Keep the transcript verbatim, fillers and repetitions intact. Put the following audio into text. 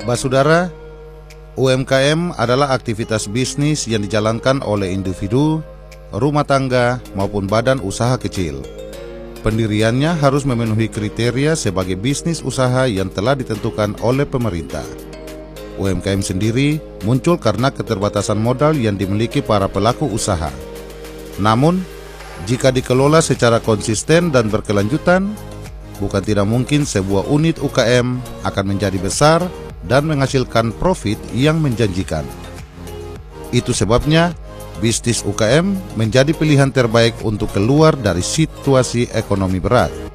Basudara, U M K M adalah aktivitas bisnis yang dijalankan oleh individu, rumah tangga, maupun badan usaha kecil. Pendiriannya harus memenuhi kriteria sebagai bisnis usaha yang telah ditentukan oleh pemerintah. U M K M sendiri muncul karena keterbatasan modal yang dimiliki para pelaku usaha. Namun, jika dikelola secara konsisten dan berkelanjutan, bukan tidak mungkin sebuah unit U K M akan menjadi besar dan menghasilkan profit yang menjanjikan. Itu sebabnya bisnis U K M menjadi pilihan terbaik untuk keluar dari situasi ekonomi berat.